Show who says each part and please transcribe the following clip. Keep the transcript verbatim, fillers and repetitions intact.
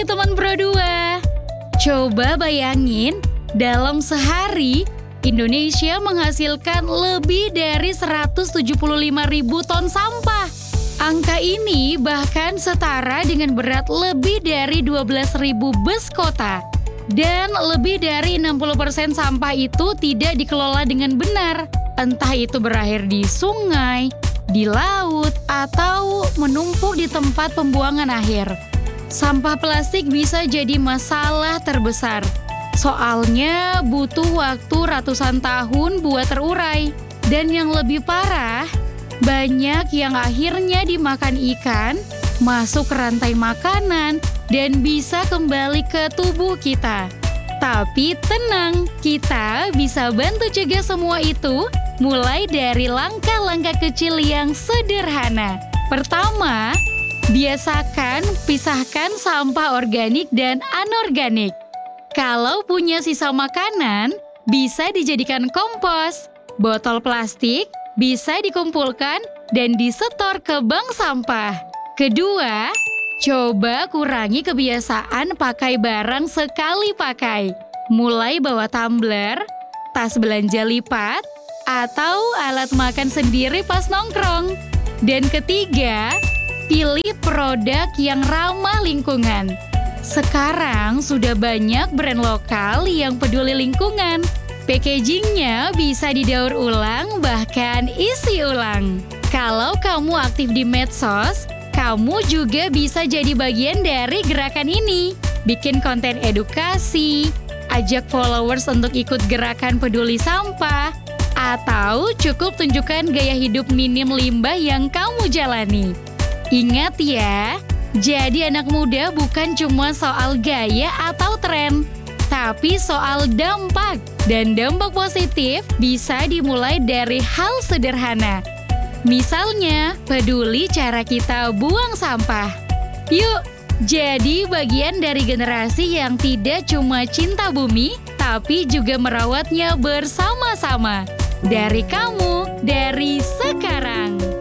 Speaker 1: Teman Pro dua. Coba bayangin, dalam sehari Indonesia menghasilkan lebih dari seratus tujuh puluh lima ribu ton sampah. Angka ini bahkan setara dengan berat lebih dari dua belas ribu bus kota. Dan lebih dari enam puluh persen sampah itu tidak dikelola dengan benar. Entah itu berakhir di sungai, di laut, atau menumpuk di tempat pembuangan akhir. Sampah plastik bisa jadi masalah terbesar. Soalnya butuh waktu ratusan tahun buat terurai. Dan yang lebih parah, banyak yang akhirnya dimakan ikan, masuk ke rantai makanan, dan bisa kembali ke tubuh kita. Tapi tenang, kita bisa bantu cegah semua itu mulai dari langkah-langkah kecil yang sederhana. Pertama, biasakan pisahkan sampah organik dan anorganik. Kalau punya sisa makanan, bisa dijadikan kompos. Botol plastik bisa dikumpulkan dan disetor ke bank sampah. Kedua, coba kurangi kebiasaan pakai barang sekali pakai. Mulai bawa tumbler, tas belanja lipat, atau alat makan sendiri pas nongkrong. Dan ketiga, pilih produk yang ramah lingkungan. Sekarang sudah banyak brand lokal yang peduli lingkungan. Packagingnya bisa didaur ulang, bahkan isi ulang. Kalau kamu aktif di medsos, kamu juga bisa jadi bagian dari gerakan ini. Bikin konten edukasi, ajak followers untuk ikut gerakan peduli sampah, atau cukup tunjukkan gaya hidup minim limbah yang kamu jalani. Ingat ya, jadi anak muda bukan cuma soal gaya atau tren, tapi soal dampak. Dan dampak positif bisa dimulai dari hal sederhana. Misalnya, peduli cara kita buang sampah. Yuk, jadi bagian dari generasi yang tidak cuma cinta bumi, tapi juga merawatnya bersama-sama. Dari kamu, dari sekarang.